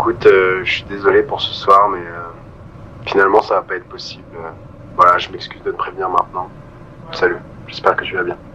écoute, je suis désolé pour ce soir, mais finalement ça va pas être possible. Voilà, je m'excuse de te prévenir maintenant. Salut, j'espère que tu vas bien.